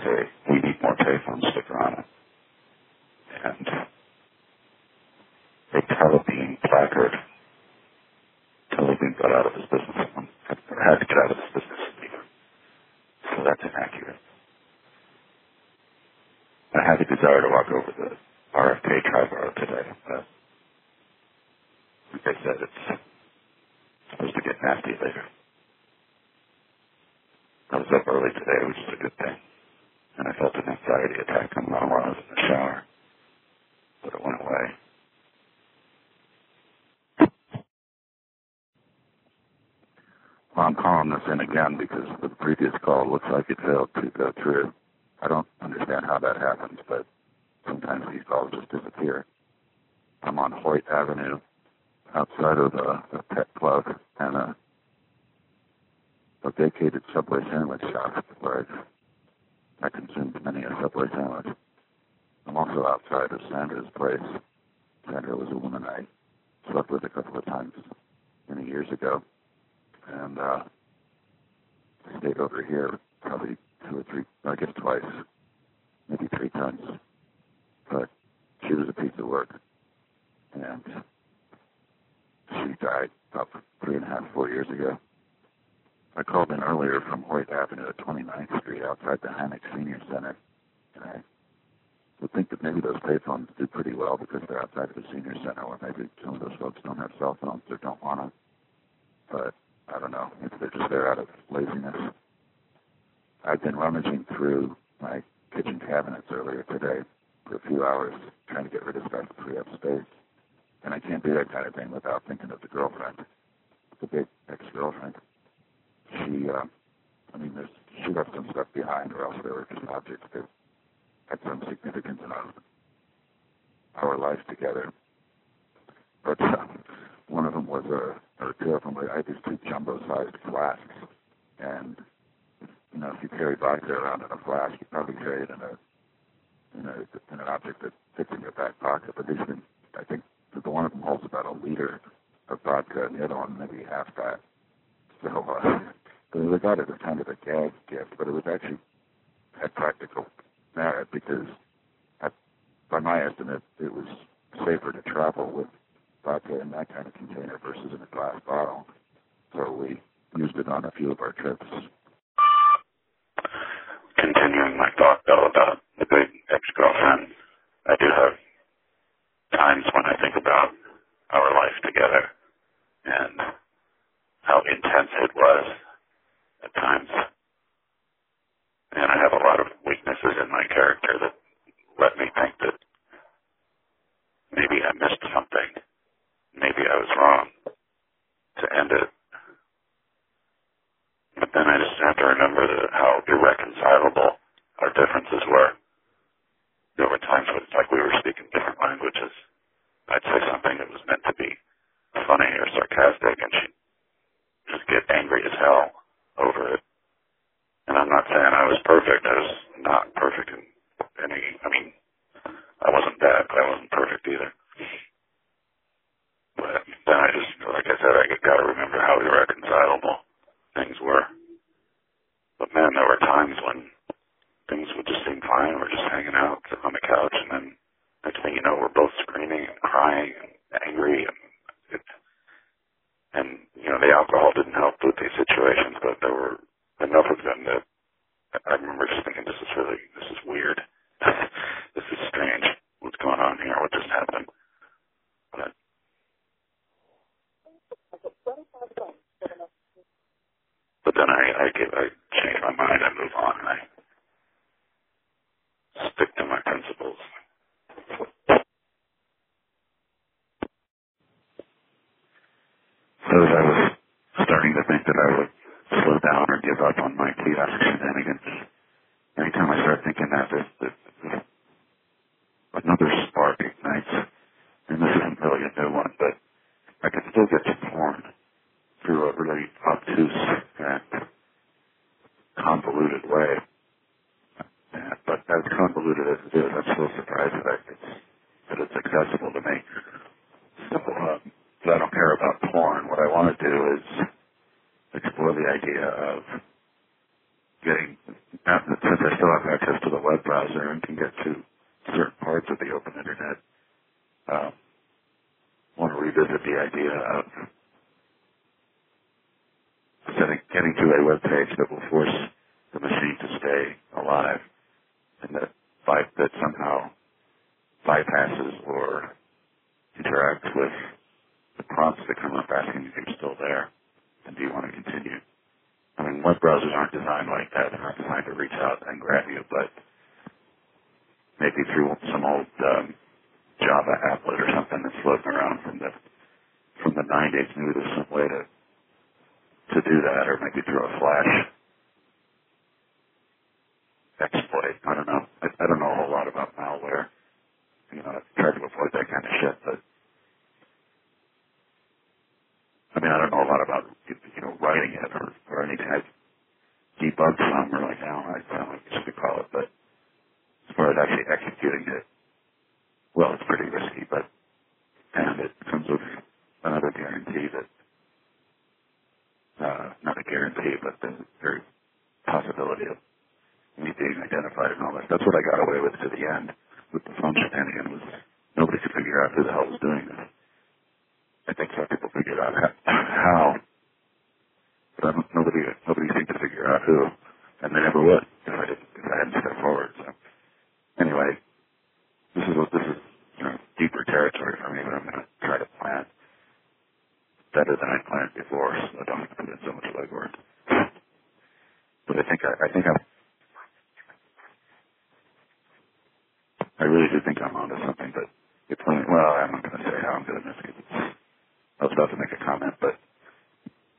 a "We Need More Payphone" sticker on it. And a Telebeam placard. Telebeam got out of his business, or had to get out of his business. So that's inaccurate. I had the desire to walk over the RFK Tri-Bar today, but like I said, it's supposed to get nasty later. I was up early today, which is a good thing, and I felt an anxiety attack coming on while I was in the shower, but it went away. Well, I'm calling this in again because the previous call looks like it failed to go through. I don't understand how that happens, but sometimes these calls just disappear. I'm on Hoyt Avenue, outside of a pet club and a vacated Subway sandwich shop where I consumed many a Subway sandwich. I'm also outside of Sandra's place. Sandra was a woman I slept with a couple of times many years ago, and stayed over here probably 2 or 3, I guess twice, maybe 3 times. But she was a piece of work, and she died about 3.5, 4 years ago. I called in earlier from Hoyt Avenue at 29th Street outside the Hynek Senior Center, and I would think that maybe those payphones do pretty well because they're outside of the Senior Center, or maybe some of those folks don't have cell phones or don't want to. But I don't know, maybe they're just there out of laziness. I've been rummaging through my kitchen cabinets earlier today for a few hours trying to get rid of stuff to free up space. And I can't do that kind of thing without thinking of the girlfriend, the big ex-girlfriend. She left some stuff behind, or else they were just objects that had some significance in our life together. But one of them was or 2 of them were, I had these 2 jumbo-sized flasks. And, you know, if you carry vodka around in a flask, you probably carry it in an object that fits in your back pocket. But these things, I think the one of them holds about 1 liter of vodka, and the other one maybe half that. So they regarded it as kind of a gag gift, but it was actually had practical merit because, by my estimate, it was safer to travel with vodka in that kind of container versus in a glass bottle. So we used it on a few of our trips. Continuing my thought, though, about the big ex-girlfriend, I do have times when I think about our life together and how intense it was at times. And I have a lot of weaknesses in my character that let me think that maybe I missed something. Maybe I was wrong to end it. But then I just have to remember how irreconcilable our differences were. There were times when it's like we were speaking different languages. I'd say something that was meant to be funny or sarcastic, and she'd just get angry as hell over it. And I'm not saying I was perfect. I was not perfect in any, I wasn't bad, but I wasn't perfect either. But then I just, like I said, I got to remember how irreconcilable things were. But man, there were times when things would just seem fine. We're just hanging out, sitting on the couch, and then next thing you know, we're both screaming and crying and angry. And you know, the alcohol didn't help with these situations, but there were enough of them that I remember just thinking, this is weird. This is strange. What's going on here? What just happened? But then I change my mind, I move on, and I stick to my principles. So as I was starting to think that I would slow down or give up on my kiosk shenanigans, anytime I start thinking that, there's another spark ignites. And this isn't really a new one, but I can still get to porn through a really obtuse and convoluted way. But as convoluted as it is, I'm still surprised that it's accessible to me. So, but I don't care about porn. What I want to do is explore the idea of getting since I still have access to the web browser and can get to certain parts of the open internet, want to revisit the idea of getting to a web page that will force the machine to stay alive, and that somehow bypasses or interacts with the prompts that come up asking if you're still there and do you want to continue. I mean, web browsers aren't designed like that. They're not designed to reach out and grab you, but maybe through some old Java applet or something that's floating around from the 90s, maybe there's some way to do that, or maybe through a Flash exploit. I don't know. I don't know a whole lot about malware. I've tried to avoid that kind of shit, but I mean, I don't know a lot about writing it or anything. I've debugged some, or like, I don't know what you should call it, but as far as actually executing it, well, it's pretty risky, and it comes with another guarantee that, not a guarantee, but the very possibility of me being identified and all that. That's what I got away with to the end with the phone shenanigan, was nobody could figure out who the hell was doing this. I think some people figured out how, but nobody seemed to figure out who, and they never would if I hadn't stepped forward. So anyway, this is deeper territory for me, but I'm going to try to plan better than I planned before, so I don't have to put in so much legwork. But I really do think I'm onto something, but it's funny. Well, I'm not going to say how I'm doing this because I was about to make a comment, but